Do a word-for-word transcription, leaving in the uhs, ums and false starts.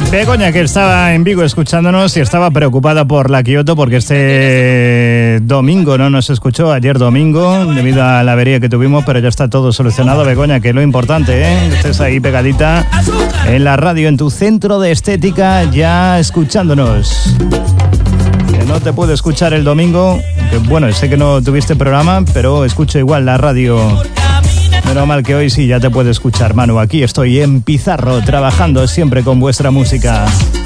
Begoña, que estaba en Vigo escuchándonos y estaba preocupada por la Kyoto porque este domingo no nos escuchó, ayer domingo, debido a la avería que tuvimos, pero ya está todo solucionado. Begoña, que es lo importante, ¿eh? Estés ahí pegadita en la radio, en tu centro de estética, ya escuchándonos. Que no te puedo escuchar el domingo, que bueno, sé que no tuviste programa, pero escucho igual la radio. Menos mal que hoy sí ya te puedo escuchar, Manu. Aquí estoy en Pizarro, trabajando siempre con vuestra música.